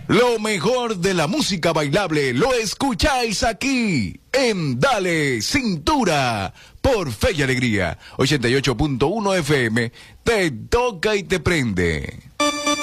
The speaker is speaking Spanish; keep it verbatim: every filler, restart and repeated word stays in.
Lo mejor de la música bailable lo escucháis aquí en Dale Cintura por Fe y Alegría. ochenta y ocho punto uno F M, te toca y te prende.